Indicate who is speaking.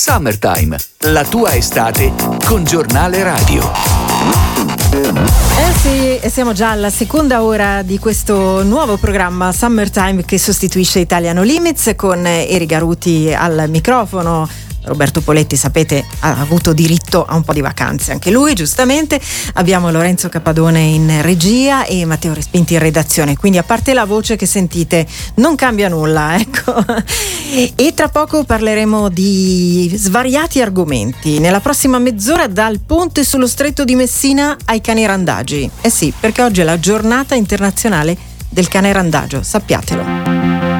Speaker 1: Summertime, la tua estate con Giornale Radio.
Speaker 2: Sì, e siamo già alla seconda ora di questo nuovo programma Summertime che sostituisce Italiano Limits, con Eri Garuti al microfono. Roberto Poletti, sapete, ha avuto diritto a un po' di vacanze anche lui, giustamente. Abbiamo Lorenzo Cappadone in regia e Matteo Respinti in redazione, quindi a parte la voce che sentite non cambia nulla, ecco. E tra poco parleremo di svariati argomenti. Nella prossima mezz'ora, dal ponte sullo stretto di Messina ai cani randagi. Eh sì, perché oggi è la giornata internazionale del cane randagio, sappiatelo.